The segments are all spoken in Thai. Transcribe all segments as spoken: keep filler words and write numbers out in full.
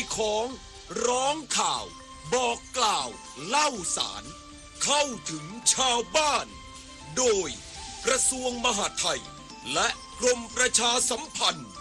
ของร้องข่าวบอกกล่าวเล่าสารเข้าถึงชาวบ้านโดยกระทรวงมหาดไทยและกรมประชาสัมพันธ์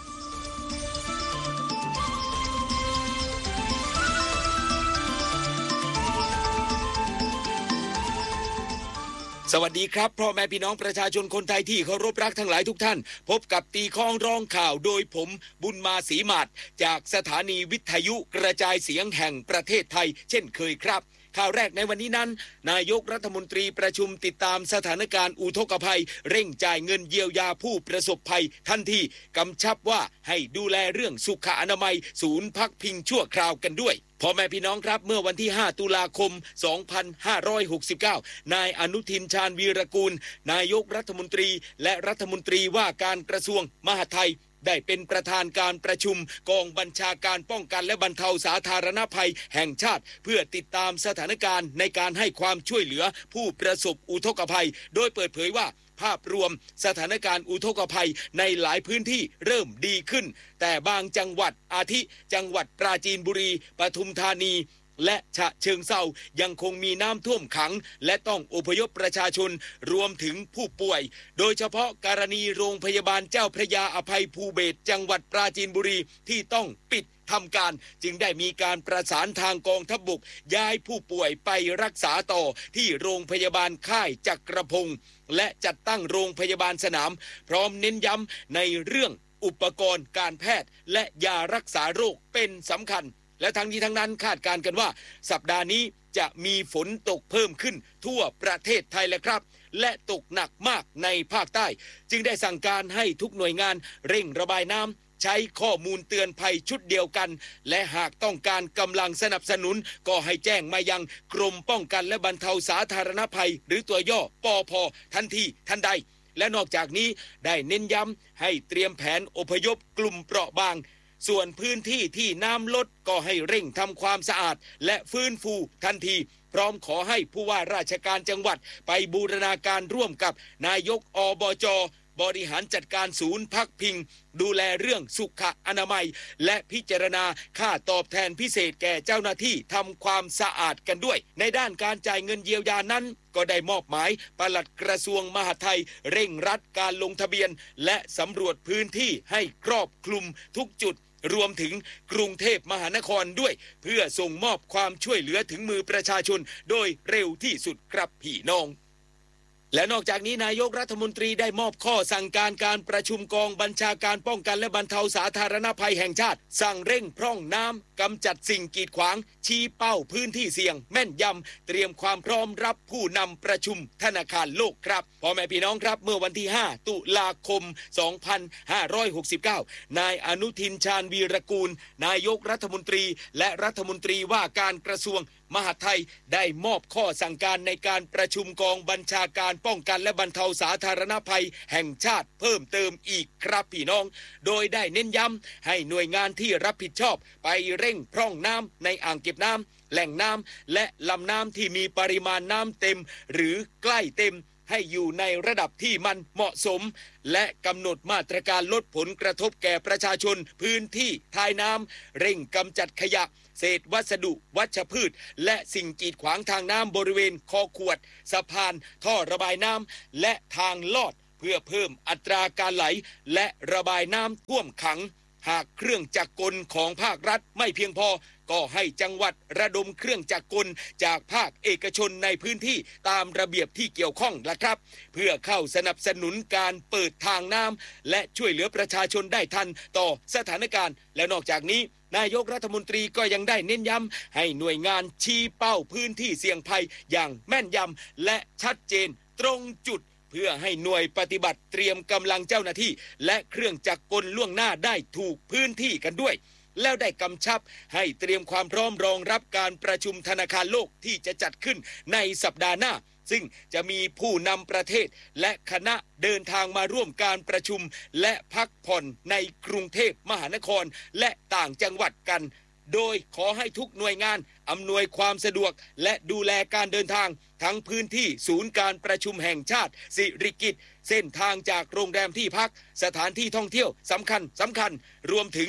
สวัสดีครับพ่อแม่พี่น้องประชาชนคนไทยที่เคารพรักทั้งหลายทุกท่านพบกับตีข้องร้องข่าวโดยผมบุญมาศรีมาศจากสถานีวิทยุกระจายเสียงแห่งประเทศไทยเช่นเคยครับข่าวแรกในวันนี้นั้นนายกรัฐมนตรีประชุมติดตามสถานการณ์อุทกภัยเร่งจ่ายเงินเยียวยาผู้ประสบภัยทันทีกำชับว่าให้ดูแลเรื่องสุขอนามัยศูนย์พักพิงชั่วคราวกันด้วยพ่อแม่พี่น้องครับเมื่อวันที่ห้าตุลาคมสองพันห้าร้อยหกสิบเก้านายอนุทินชาญวีรกูลนายกรัฐมนตรีและรัฐมนตรีว่าการกระทรวงมหาดไทยได้เป็นประธานการประชุมกองบัญชาการป้องกันและบรรเทาสาธารณภัยแห่งชาติเพื่อติดตามสถานการณ์ในการให้ความช่วยเหลือผู้ประสบอุทกภัยโดยเปิดเผยว่าภาพรวมสถานการณ์อุทกภัยในหลายพื้นที่เริ่มดีขึ้นแต่บางจังหวัดอาทิจังหวัดปราจีนบุรีปทุมธานีและฉะเชิงเทรายังคงมีน้ำท่วมขังและต้องอพยพประชาชนรวมถึงผู้ป่วยโดยเฉพาะกรณีโรงพยาบาลเจ้าพระยาอภัยภูเบศรจังหวัดปราจีนบุรีที่ต้องปิดทำการจึงได้มีการประสานทางกองทัพบกย้ายผู้ป่วยไปรักษาต่อที่โรงพยาบาลค่ายจักรพงศ์และจัดตั้งโรงพยาบาลสนามพร้อมเน้นย้ำในเรื่องอุปกรณ์การแพทย์และยารักษาโรคเป็นสำคัญและทั้งนี้ทั้งนั้นคาดการณ์กันว่าสัปดาห์นี้จะมีฝนตกเพิ่มขึ้นทั่วประเทศไทยแล้วครับและตกหนักมากในภาคใต้จึงได้สั่งการให้ทุกหน่วยงานเร่งระบายน้ำใช้ข้อมูลเตือนภัยชุดเดียวกันและหากต้องการกำลังสนับสนุนก็ให้แจ้งมายังกรมป้องกันและบรรเทาสาธารณภัยหรือตัวย่อปภ.ทันทีทันใดและนอกจากนี้ได้เน้นย้ำให้เตรียมแผนอพยพกลุ่มเปราะบางส่วนพื้นที่ที่น้ำลดก็ให้เร่งทำความสะอาดและฟื้นฟูทันทีพร้อมขอให้ผู้ว่าราชการจังหวัดไปบูรณาการร่วมกับนายกอบจ.บริหารจัดการศูนย์พักพิงดูแลเรื่องสุขอนามัยและพิจารณาค่าตอบแทนพิเศษแก่เจ้าหน้าที่ทำความสะอาดกันด้วยในด้านการจ่ายเงินเยียวยานั้นก็ได้มอบหมายปลัดกระทรวงมหาดไทยเร่งรัดการลงทะเบียนและสำรวจพื้นที่ให้ครอบคลุมทุกจุดรวมถึงกรุงเทพมหานครด้วยเพื่อส่งมอบความช่วยเหลือถึงมือประชาชนโดยเร็วที่สุดครับพี่น้องและนอกจากนี้นายกรัฐมนตรีได้มอบข้อสั่งการการประชุมกองบัญชาการป้องกันและบรรเทาสาธารณภัยแห่งชาติสั่งเร่งพร่องน้ำกำจัดสิ่งกีดขวางชี้เป้าพื้นที่เสี่ยงแม่นยำเตรียมความพร้อมรับผู้นำประชุมธนาคารโลกครับพ่อแม่พี่น้องครับเมื่อวันที่ห้าตุลาคมสองพันห้าร้อยหกสิบเก้านายอนุทินชาญวีรกูลนายกรัฐมนตรีและรัฐมนตรีว่าการกระทรวงมหาดไทยได้มอบข้อสั่งการในการประชุมกองบัญชาการป้องกันและบรรเทาสาธารณภัยแห่งชาติเพิ่มเติมอีกครับพี่น้องโดยได้เน้นย้ำให้หน่วยงานที่รับผิดชอบไปเร่งพร่องน้ำในอ่างเก็บน้ำแหล่งน้ำและลำน้ำที่มีปริมาณน้ำเต็มหรือใกล้เต็มให้อยู่ในระดับที่มันเหมาะสมและกำหนดมาตรการลดผลกระทบแก่ประชาชนพื้นที่ท้ายน้ำเร่งกำจัดขยะเศษวัสดุวัชพืชและสิ่งกีดขวางทางน้ำบริเวณคอขวดสะพานท่อระบายน้ำและทางลอดเพื่อเพิ่มอัตราการไหลและระบายน้ำท่วมขังหากเครื่องจักรกลของภาครัฐไม่เพียงพอก็ให้จังหวัดระดมเครื่องจักรกลจากภาคเอกชนในพื้นที่ตามระเบียบที่เกี่ยวข้องละครับเพื่อเข้าสนับสนุนการเปิดทางน้ำและช่วยเหลือประชาชนได้ทันต่อสถานการณ์และนอกจากนี้นายกรัฐมนตรีก็ยังได้เน้นย้ำให้หน่วยงานชี้เป้าพื้นที่เสี่ยงภัยอย่างแม่นยำและชัดเจนตรงจุดเพื่อให้หน่วยปฏิบัติเตรียมกำลังเจ้าหน้าที่และเครื่องจักรกลล่วงหน้าได้ถูกพื้นที่กันด้วยแล้วได้กำชับให้เตรียมความพร้อมรองรับการประชุมธนาคารโลกที่จะจัดขึ้นในสัปดาห์หน้าซึ่งจะมีผู้นำประเทศและคณะเดินทางมาร่วมการประชุมและพักผ่อนในกรุงเทพมหานครและต่างจังหวัดกันโดยขอให้ทุกหน่วยงานอำนวยความสะดวกและดูแลการเดินทางทั้งพื้นที่ศูนย์การประชุมแห่งชาติสิริกิติ์เส้นทางจากโรงแรมที่พักสถานที่ท่องเที่ยวสำคัญสำคัญรวมถึง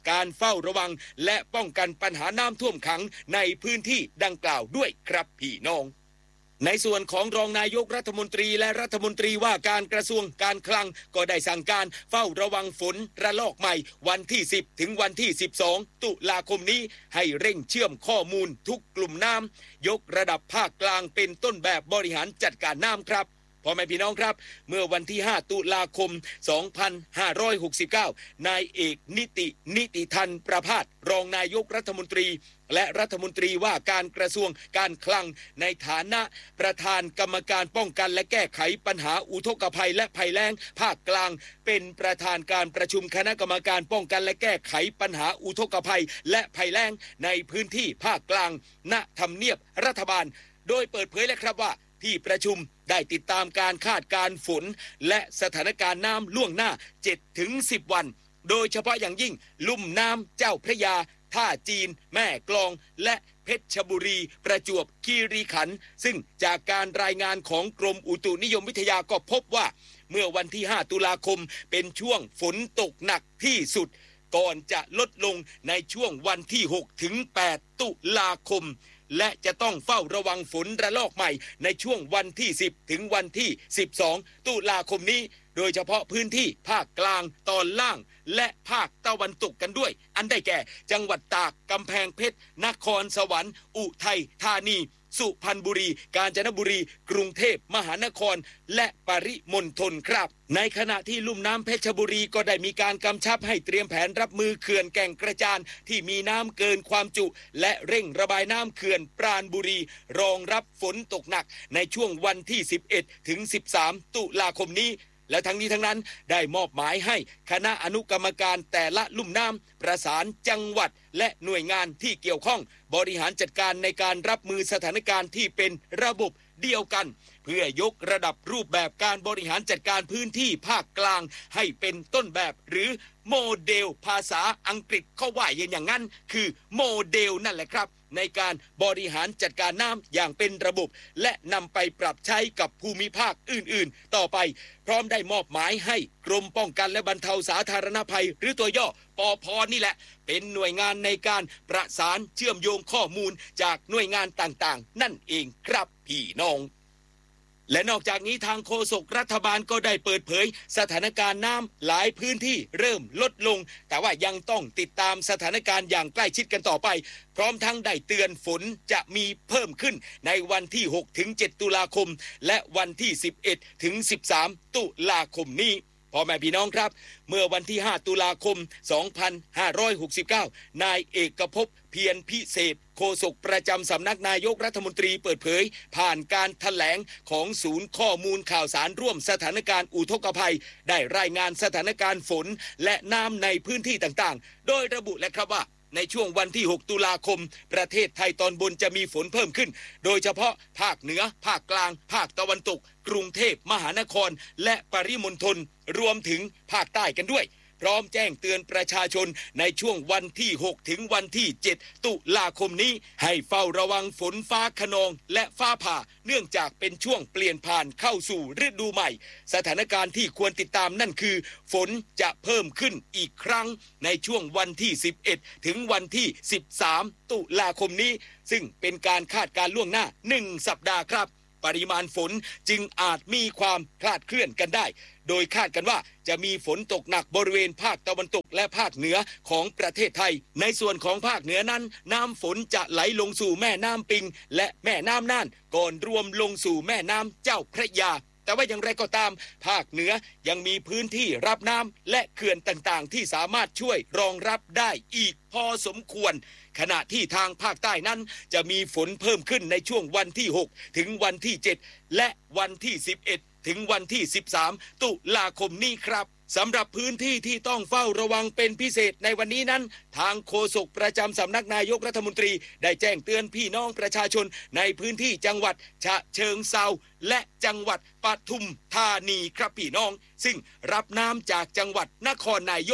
การเฝ้าระวังและป้องกันปัญหาน้ำท่วมขังในพื้นที่ดังกล่าวด้วยครับพี่น้องในส่วนของรองนายกรัฐมนตรีและรัฐมนตรีว่าการกระทรวงการคลังก็ได้สั่งการเฝ้าระวังฝนระลอกใหม่วันที่สิบถึงวันที่สิบสองตุลาคมนี้ให้เร่งเชื่อมข้อมูลทุกกลุ่มน้ำยกระดับภาคกลางเป็นต้นแบบบริหารจัดการน้ำครับพ่อแม่พี่น้องครับเมื่อวันที่ห้าตุลาคมสองพันห้าร้อยหกสิบเก้านายเอกนิตินิติทันประภาสรองนายกรัฐมนตรีและรัฐมนตรีว่าการกระทรวงการคลังในฐานะประธานกรรมการป้องกันและแก้ไขปัญหาอุทกภัยและภัยแล้งภาคกลางเป็นประธานการประชุมคณะกรรมการป้องกันและแก้ไขปัญหาอุทกภัยและภัยแล้งในพื้นที่ภาคกลางณทำเนียบรัฐบาลโดยเปิดเผยเลยครับว่าที่ประชุมได้ติดตามการคาดการณ์ฝนและสถานการณ์น้ำล่วงหน้า เจ็ดถึงสิบ วันโดยเฉพาะอย่างยิ่งลุ่มน้ำเจ้าพระยาท่าจีนแม่กลองและเพชรบุรีประจวบคีรีขันธ์ซึ่งจากการรายงานของกรมอุตุนิยมวิทยาก็พบว่าเมื่อวันที่ห้าตุลาคมเป็นช่วงฝนตกหนักที่สุดก่อนจะลดลงในช่วงวันที่หกถึงแปดตุลาคมและจะต้องเฝ้าระวังฝนระลอกใหม่ในช่วงวันที่สิบถึงวันที่สิบสองตุลาคมนี้โดยเฉพาะพื้นที่ภาคกลางตอนล่างและภาคตะวันตกกันด้วยอันได้แก่จังหวัดตากกำแพงเพชรนครสวรรค์อุทัยธานีสุพรรณบุรีกาญจนบุรีกรุงเทพมหานครและปริมณฑลครับในขณะที่ลุ่มน้ำเพชรบุรีก็ได้มีการกำชับให้เตรียมแผนรับมือเขื่อนแก่งกระจานที่มีน้ำเกินความจุและเร่งระบายน้ำเขื่อนปราณบุรีรองรับฝนตกหนักในช่วงวันที่สิบเอ็ดถึงสิบสามตุลาคมนี้และทั้งนี้ทั้งนั้นได้มอบหมายให้คณะอนุกรรมการแต่ละลุ่มน้ำประสานจังหวัดและหน่วยงานที่เกี่ยวข้องบริหารจัดการในการรับมือสถานการณ์ที่เป็นระบบเดียวกันเพื่อยกระดับรูปแบบการบริหารจัดการพื้นที่ภาคกลางให้เป็นต้นแบบหรือโมเดลภาษาอังกฤษเขาว่าอย่างนั้นคือโมเดลนั่นแหละครับในการบริหารจัดการน้ำอย่างเป็นระบบและนำไปปรับใช้กับภูมิภาคอื่นๆต่อไปพร้อมได้มอบหมายให้กรมป้องกันและบรรเทาสาธารณภัยหรือตัวย่อปภ.นี่แหละเป็นหน่วยงานในการประสานเชื่อมโยงข้อมูลจากหน่วยงานต่างๆนั่นเองครับพี่น้องและนอกจากนี้ทางโฆษกรัฐบาลก็ได้เปิดเผยสถานการณ์น้ำหลายพื้นที่เริ่มลดลงแต่ว่ายังต้องติดตามสถานการณ์อย่างใกล้ชิดกันต่อไปพร้อมทั้งได้เตือนฝนจะมีเพิ่มขึ้นในวันที่หกถึงเจ็ดตุลาคมและวันที่สิบเอ็ดถึงสิบสามตุลาคมนี้พ่อแม่พี่น้องครับเมื่อวันที่ห้าตุลาคมสองพันห้าร้อยหกสิบเก้านายเอกภพเพียรพิเศษโฆษกประจำสำนักนายกรัฐมนตรีเปิดเผยผ่านการแถลงของศูนย์ข้อมูลข่าวสารร่วมสถานการณ์อุทกภัยได้รายงานสถานการณ์ฝนและน้ำในพื้นที่ต่างๆโดยระบุและครับว่าในช่วงวันที่หกตุลาคมประเทศไทยตอนบนจะมีฝนเพิ่มขึ้นโดยเฉพาะภาคเหนือภาคกลางภาคตะวันตกกรุงเทพมหานครและปริมณฑลรวมถึงภาคใต้กันด้วยพร้อมแจ้งเตือนประชาชนในช่วงวันที่หกถึงวันที่เจ็ดตุลาคมนี้ให้เฝ้าระวังฝนฟ้าคะนองและฟ้าผ่าเนื่องจากเป็นช่วงเปลี่ยนผ่านเข้าสู่ฤดูใหม่สถานการณ์ที่ควรติดตามนั่นคือฝนจะเพิ่มขึ้นอีกครั้งในช่วงวันที่สิบเอ็ดถึงวันที่สิบสามตุลาคมนี้ซึ่งเป็นการคาดการณ์ล่วงหน้าหนึ่งสัปดาห์ครับปริมาณฝนจึงอาจมีความคลาดเคลื่อนกันได้โดยคาดกันว่าจะมีฝนตกหนักบริเวณภาคตะวันตกและภาคเหนือของประเทศไทยในส่วนของภาคเหนือนั้นน้ำฝนจะไหลลงสู่แม่น้ำปิงและแม่น้ำน่านก่อนรวมลงสู่แม่น้ำเจ้าพระยาแต่ว่าอย่างไรก็ตามภาคเหนือยังมีพื้นที่รับน้ำและเขื่อนต่างๆที่สามารถช่วยรองรับได้อีกพอสมควรขณะที่ทางภาคใต้นั้นจะมีฝนเพิ่มขึ้นในช่วงวันที่หกถึงวันที่เจ็ดและวันที่สิบเอ็ดถึงวันที่สิบสามตุลาคมนี้ครับสำหรับพื้นที่ที่ต้องเฝ้าระวังเป็นพิเศษในวันนี้นั้นทางโฆษกประจำสำนักนายกรัฐมนตรีได้แจ้งเตือนพี่น้องประชาชนในพื้นที่จังหวัดฉะเชิงเทราและจังหวัดปทุมธานีครับพี่น้องซึ่งรับน้ำจากจังหวัดนครนายก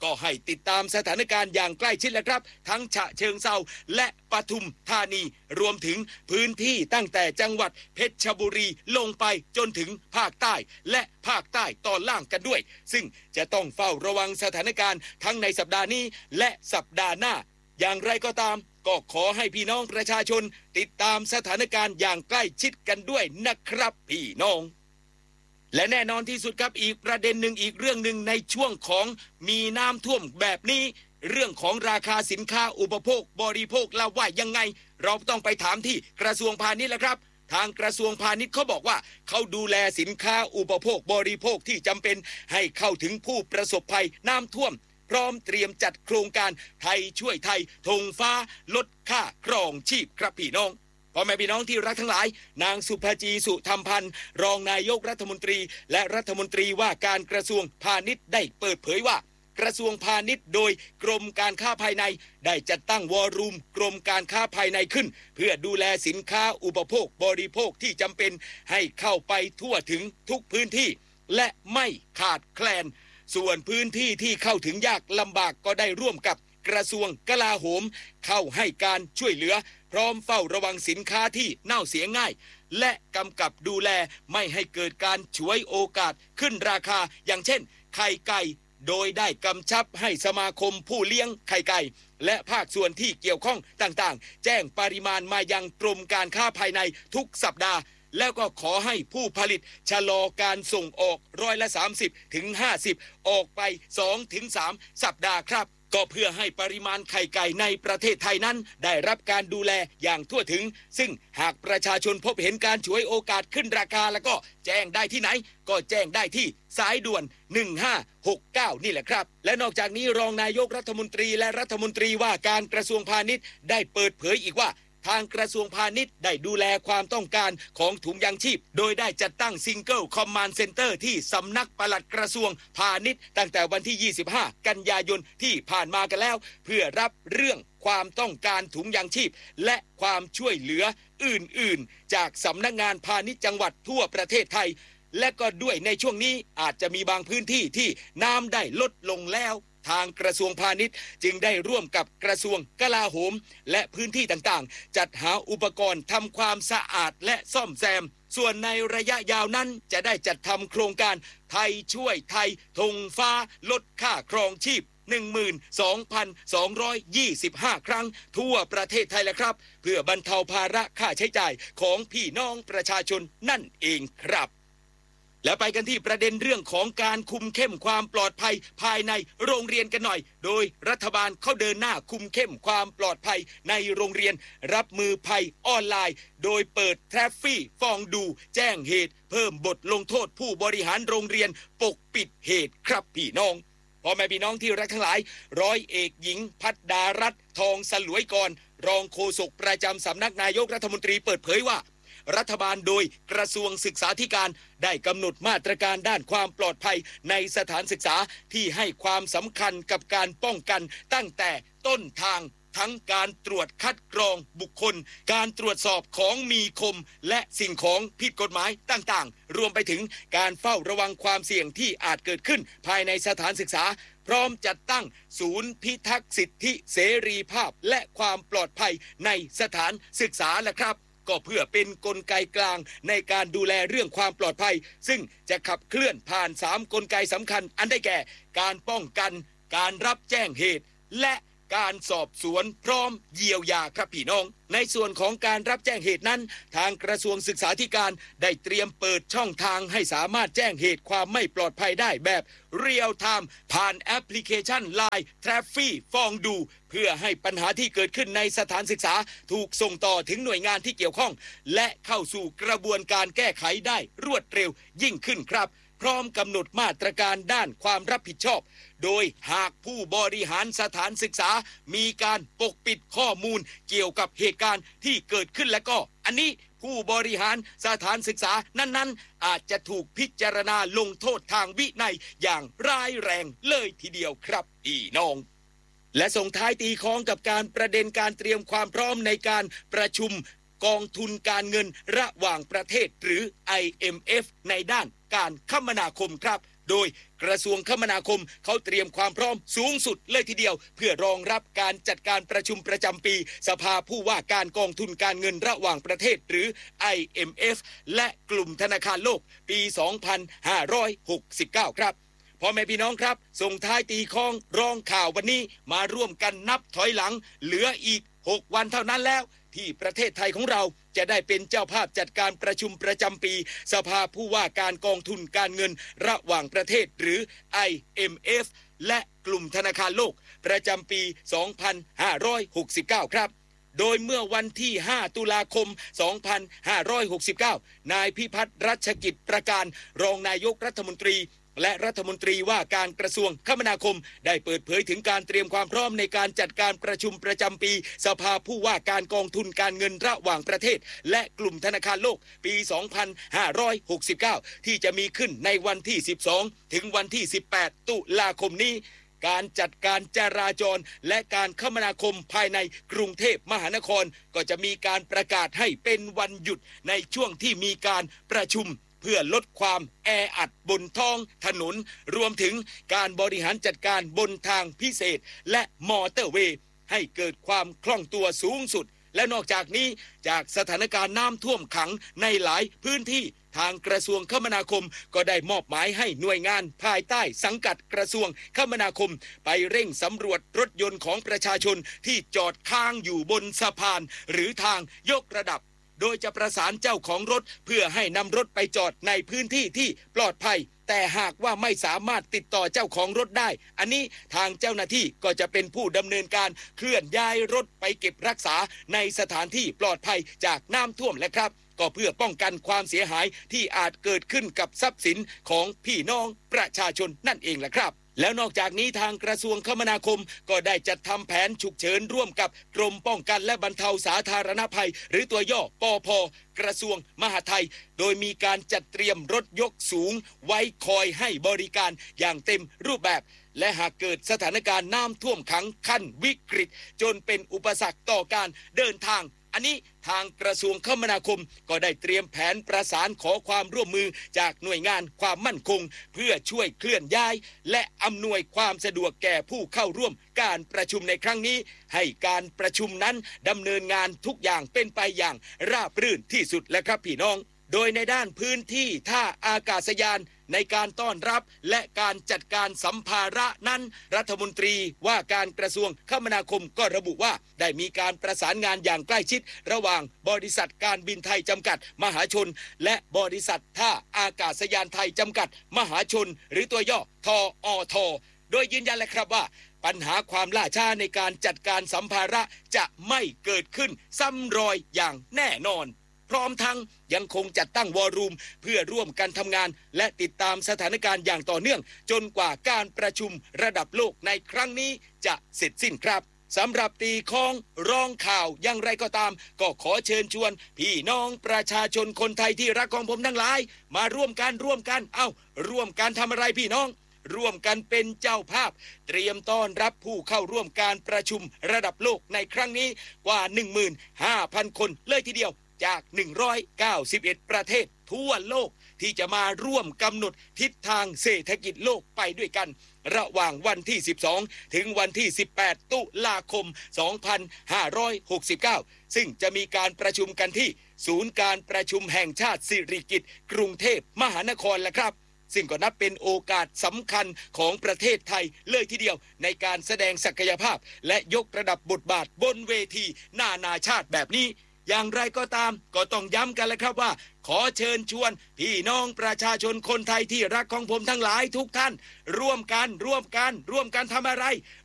ก็ให้ติดตามสถานการณ์อย่างใกล้ชิดแหละครับทั้งฉะเชิงเทราและปทุมธานีรวมถึงพื้นที่ตั้งแต่จังหวัดเพชรบุรีลงไปจนถึงภาคใต้และภาคใต้ตอนล่างกันด้วยซึ่งจะต้องเฝ้าระวังสถานการณ์ทั้งในสัปดาห์นี้และสัปดาห์หน้าอย่างไรก็ตามก็ขอให้พี่น้องประชาชนติดตามสถานการณ์อย่างใกล้ชิดกันด้วยนะครับพี่น้องและแน่นอนที่สุดครับอีกประเด็นหนึ่งอีกเรื่องหนึ่งในช่วงของมีน้ำท่วมแบบนี้เรื่องของราคาสินค้าอุปโภคบริโภคละว่ายังไงเราต้องไปถามที่กระทรวงพาณิชย์แล้วครับทางกระทรวงพาณิชย์เขาบอกว่าเขาดูแลสินค้าอุปโภคบริโภคที่จำเป็นให้เข้าถึงผู้ประสบภัยน้ำท่วมพร้อมเตรียมจัดโครงการไทยช่วยไทยธงฟ้าลดค่าครองชีพครับพี่น้องพ่อแม่พี่น้องที่รักทั้งหลายนางสุภจีสุธรรมพันธ์รองนายกรัฐมนตรีและรัฐมนตรีว่าการกระทรวงพาณิชย์ได้เปิดเผยว่ากระทรวงพาณิชย์โดยกรมการค้าภายในได้จัดตั้งวอลลุ่มกรมการค้าภายในขึ้นเพื่อดูแลสินค้าอุปโภคบริโภคที่จำเป็นให้เข้าไปทั่วถึงทุกพื้นที่และไม่ขาดแคลนส่วนพื้นที่ที่เข้าถึงยากลำบากก็ได้ร่วมกับกระทรวงกลาโหมเข้าให้การช่วยเหลือพร้อมเฝ้าระวังสินค้าที่เน่าเสียง่ายและกำกับดูแลไม่ให้เกิดการฉวยโอกาสขึ้นราคาอย่างเช่นไข่ไก่โดยได้กำชับให้สมาคมผู้เลี้ยงไข่ไก่และภาคส่วนที่เกี่ยวข้องต่างๆแจ้งปริมาณมายังกรมการค้าภายในทุกสัปดาห์แล้วก็ขอให้ผู้ผลิตชะลอการส่งออกร้อยละสามสิบถึงห้าสิบออกไป สองถึงสาม สัปดาห์ครับก็เพื่อให้ปริมาณไข่ไก่ในประเทศไทยนั้นได้รับการดูแลอย่างทั่วถึงซึ่งหากประชาชนพบเห็นการฉวยโอกาสขึ้นราคาแล้วก็แจ้งได้ที่ไหนก็แจ้งได้ที่สายด่วนหนึ่งห้าหกเก้านี่แหละครับและนอกจากนี้รองนายกรัฐมนตรีและรัฐมนตรีว่าการกระทรวงพาณิชย์ได้เปิดเผยอีกว่าทางกระทรวงพาณิชย์ได้ดูแลความต้องการของถุงยางชีพโดยได้จัดตั้งซิงเกิลคอมมานด์เซ็นเตอร์ที่สำนักปลัดกระทรวงพาณิชย์ตั้งแต่วันที่ยี่สิบห้ากันยายนที่ผ่านมากันแล้วเพื่อรับเรื่องความต้องการถุงยางชีพและความช่วยเหลืออื่นๆจากสำนักงานพาณิชย์จังหวัดทั่วประเทศไทยและก็ด้วยในช่วงนี้อาจจะมีบางพื้นที่ที่น้ำได้ลดลงแล้วทางกระทรวงพาณิชย์จึงได้ร่วมกับกระทรวงกลาโหมและพื้นที่ต่างๆจัดหาอุปกรณ์ทำความสะอาดและซ่อมแซมส่วนในระยะยาวนั้นจะได้จัดทำโครงการไทยช่วยไทยธงฟ้าลดค่าครองชีพ หนึ่งหมื่นสองพันสองร้อยยี่สิบห้า ครั้งทั่วประเทศไทยแหละครับเพื่อบรรเทาภาระค่าใช้จ่ายของพี่น้องประชาชนนั่นเองครับและไปกันที่ประเด็นเรื่องของการคุมเข้มความปลอดภัยภายในโรงเรียนกันหน่อยโดยรัฐบาลเขาเดินหน้าคุมเข้มความปลอดภัยในโรงเรียนรับมือภัยออนไลน์โดยเปิดแทรฟฟี่ฟองดูแจ้งเหตุเพิ่มบทลงโทษผู้บริหารโรงเรียนปกปิดเหตุครับพี่น้องพ่อแม่พี่น้องที่รักทั้งหลายร้อยเอกหญิงพัฒดารัตน์ทองสลวยกรรองโฆษกประจำสำนักนายกรัฐมนตรีเปิดเผยว่ารัฐบาลโดยกระทรวงศึกษาธิการได้กำหนดมาตรการด้านความปลอดภัยในสถานศึกษาที่ให้ความสำคัญกับการป้องกันตั้งแต่ต้นทางทั้งการตรวจคัดกรองบุคคลการตรวจสอบของมีคมและสิ่งของผิดกฎหมายต่างๆรวมไปถึงการเฝ้าระวังความเสี่ยงที่อาจเกิดขึ้นภายในสถานศึกษาพร้อมจัดตั้งศูนย์พิทักษ์สิทธิเสรีภาพและความปลอดภัยในสถานศึกษาแหละครับก็เพื่อเป็นกลไกกลางในการดูแลเรื่องความปลอดภัยซึ่งจะขับเคลื่อนผ่านสามกลไกสำคัญอันได้แก่การป้องกันการรับแจ้งเหตุและการสอบสวนพร้อมเยียวยาครับพี่น้องในส่วนของการรับแจ้งเหตุนั้นทางกระทรวงศึกษาธิการได้เตรียมเปิดช่องทางให้สามารถแจ้งเหตุความไม่ปลอดภัยได้แบบเรียลไทม์ผ่านแอปพลิเคชัน ไลน์ แทรฟฟี่ฟองดูเพื่อให้ปัญหาที่เกิดขึ้นในสถานศึกษาถูกส่งต่อถึงหน่วยงานที่เกี่ยวข้องและเข้าสู่กระบวนการแก้ไขได้รวดเร็วยิ่งขึ้นครับพร้อมกำหนดมาตรการด้านความรับผิดชอบโดยหากผู้บริหารสถานศึกษามีการปกปิดข้อมูลเกี่ยวกับเหตุการณ์ที่เกิดขึ้นแล้วก็อันนี้ผู้บริหารสถานศึกษานั้นๆอาจจะถูกพิจารณาลงโทษทางวินัยอย่างร้ายแรงเลยทีเดียวครับพี่น้องและส่งท้ายตีคล้องกับการประเด็นการเตรียมความพร้อมในการประชุมกองทุนการเงินระหว่างประเทศหรือ ไอ เอ็ม เอฟ ในด้านการคมนาคมครับโดยกระทรวงคมนาคมเขาเตรียมความพร้อมสูงสุดเลยทีเดียวเพื่อรองรับการจัดการประชุมประจำปีสภาผู้ว่าการกองทุนการเงินระหว่างประเทศหรือ ไอ เอ็ม เอฟ และกลุ่มธนาคารโลกปี สองพันห้าร้อยหกสิบเก้า ครับพ่อแม่พี่น้องครับส่งท้ายตีคล้องรองข่าววันนี้มาร่วมกันนับถอยหลังเหลืออีกหกวันเท่านั้นแล้วที่ประเทศไทยของเราจะได้เป็นเจ้าภาพจัดการประชุมประจำปีสภาผู้ว่าการกองทุนการเงินระหว่างประเทศหรือ ไอ เอ็ม เอฟ และกลุ่มธนาคารโลกประจำปี สองพันห้าร้อยหกสิบเก้า ครับโดยเมื่อวันที่ ห้า ตุลาคม สองพันห้าร้อยหกสิบเก้า นายพิพัฒน์รัชกิจประการรองนายกรัฐมนตรีและรัฐมนตรีว่าการกระทรวงคมนาคมได้เปิดเผยถึงการเตรียมความพร้อมในการจัดการประชุมประจำปีสภาผู้ว่าการกองทุนการเงินระหว่างประเทศและกลุ่มธนาคารโลกปี สองพันห้าร้อยหกสิบเก้า ที่จะมีขึ้นในวันที่ สิบสอง ถึงวันที่ สิบแปด ตุลาคมนี้การจัดการจราจรและการคมนาคมภายในกรุงเทพมหานครก็จะมีการประกาศให้เป็นวันหยุดในช่วงที่มีการประชุมเพื่อลดความแออัดบนท้องถนนรวมถึงการบริหารจัดการบนทางพิเศษและมอเตอร์เวย์ให้เกิดความคล่องตัวสูงสุดและนอกจากนี้จากสถานการณ์น้ำท่วมขังในหลายพื้นที่ทางกระทรวงคมนาคมก็ได้มอบหมายให้หน่วยงานภายใต้สังกัดกระทรวงคมนาคมไปเร่งสำรวจรถยนต์ของประชาชนที่จอดค้างอยู่บนสะพานหรือทางยกระดับโดยจะประสานเจ้าของรถเพื่อให้นำรถไปจอดในพื้นที่ที่ปลอดภัยแต่หากว่าไม่สามารถติดต่อเจ้าของรถได้อันนี้ทางเจ้าหน้าที่ก็จะเป็นผู้ดำเนินการเคลื่อนย้ายรถไปเก็บรักษาในสถานที่ปลอดภัยจากน้ำท่วมและครับก็เพื่อป้องกันความเสียหายที่อาจเกิดขึ้นกับทรัพย์สินของพี่น้องประชาชนนั่นเองแหละครับแล้วนอกจากนี้ทางกระทรวงคมนาคมก็ได้จัดทำแผนฉุกเฉินร่วมกับกรมป้องกันและบรรเทาสาธารณภัยหรือตัวย่อปภ.กระทรวงมหาดไทยโดยมีการจัดเตรียมรถยกสูงไว้คอยให้บริการอย่างเต็มรูปแบบและหากเกิดสถานการณ์น้ำท่วมขังขั้นวิกฤตจนเป็นอุปสรรคต่อการเดินทางอันนี้ทางกระทรวงคมนาคมก็ได้เตรียมแผนประสานขอความร่วมมือจากหน่วยงานความมั่นคงเพื่อช่วยเคลื่อนย้ายและอำนวยความสะดวกแก่ผู้เข้าร่วมการประชุมในครั้งนี้ให้การประชุมนั้นดำเนินงานทุกอย่างเป็นไปอย่างราบรื่นที่สุดและครับพี่น้องโดยในด้านพื้นที่ท่าอากาศยานในการต้อนรับและการจัดการสัมภาระนั้นรัฐมนตรีว่าการกระทรวงคมนาคมก็ระบุว่าได้มีการประสานงานอย่างใกล้ชิดระหว่างบริษัทการบินไทยจำกัดมหาชนและบริษัทท่าอากาศยานไทยจำกัดมหาชนหรือตัวย่อทออทโดยยืนยันเลยครับว่าปัญหาความล่าช้าในการจัดการสัมภาระจะไม่เกิดขึ้นซ้ำรอยอย่างแน่นอนพร้อมทั้งยังคงจัดตั้งวอรูมเพื่อร่วมกันทำงานและติดตามสถานการณ์อย่างต่อเนื่องจนกว่าการประชุมระดับโลกในครั้งนี้จะเสร็จสิ้นครับสำหรับตีคล้องรองข่าวอย่างไรก็ตามก็ขอเชิญชวนพี่น้องประชาชนคนไทยที่รักของผมทั้งหลายมาร่วมกันร่วมกันเอ้าร่วมกันทำอะไรพี่น้องร่วมกันเป็นเจ้าภาพเตรียมต้อนรับผู้เข้าร่วมการประชุมระดับโลกในครั้งนี้กว่า หนึ่งหมื่นห้าพัน คนเลยทีเดียวจากหนึ่งร้อยเก้าสิบเอ็ดประเทศทั่วโลกที่จะมาร่วมกำหนดทิศทางเศรษฐกิจโลกไปด้วยกันระหว่างวันที่สิบสองถึงวันที่สิบแปดตุลาคมสองพันห้าร้อยหกสิบเก้าซึ่งจะมีการประชุมกันที่ศูนย์การประชุมแห่งชาติสิริกิติ์กรุงเทพมหานครแหละครับซึ่งก็นับเป็นโอกาสสำคัญของประเทศไทยเลยทีเดียวในการแสดงศักยภาพและยกระดับบทบาทบนเวทีนานาชาติแบบนี้อย่างไรก็ตามก็ต้องย้ำกันแล้วครับว่าขอเชิญชวนพี่น้องประชาชนคนไทยที่รักของผมทั้งหลายทุกท่านร่วมกันร่วมกันร่วมกันทำอะไร